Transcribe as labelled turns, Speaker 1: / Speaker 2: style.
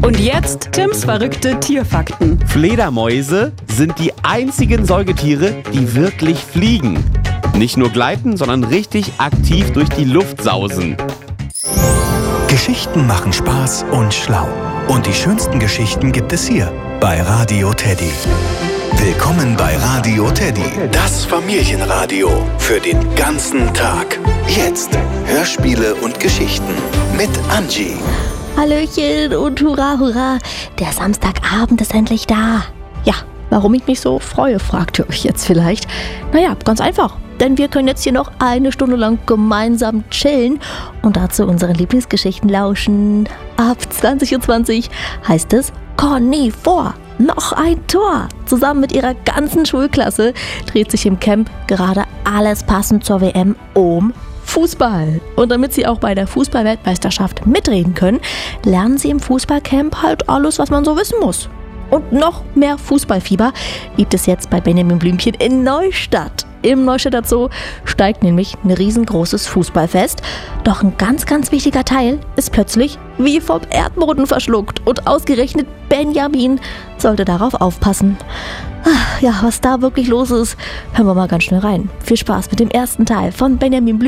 Speaker 1: Und jetzt Tims verrückte Tierfakten.
Speaker 2: Fledermäuse sind die einzigen Säugetiere, die wirklich fliegen. Nicht nur gleiten, sondern richtig aktiv durch die Luft sausen.
Speaker 3: Geschichten machen Spaß und schlau. Und die schönsten Geschichten gibt es hier bei Radio Teddy. Willkommen bei Radio Teddy, das Familienradio für den ganzen Tag. Jetzt Hörspiele und Geschichten mit Angie.
Speaker 4: Hallöchen und hurra, hurra, der Samstagabend ist endlich da. Ja, warum ich mich so freue, fragt ihr euch jetzt vielleicht. Naja, ganz einfach, denn wir können jetzt hier noch eine Stunde lang gemeinsam chillen und dazu unseren Lieblingsgeschichten lauschen. Ab 20:20 heißt es Conny vor, noch ein Tor. Zusammen mit ihrer ganzen Schulklasse dreht sich im Camp gerade alles passend zur WM um Fußball. Und damit sie auch bei der Fußball-Weltmeisterschaft mitreden können, lernen sie im Fußballcamp halt alles, was man so wissen muss. Und noch mehr Fußballfieber gibt es jetzt bei Benjamin Blümchen in Neustadt. Im Neustädter Zoo steigt nämlich ein riesengroßes Fußballfest. Doch ein ganz, ganz wichtiger Teil ist plötzlich wie vom Erdboden verschluckt. Und ausgerechnet Benjamin sollte darauf aufpassen. Ja, was da wirklich los ist, hören wir mal ganz schnell rein. Viel Spaß mit dem ersten Teil von Benjamin Blümchen.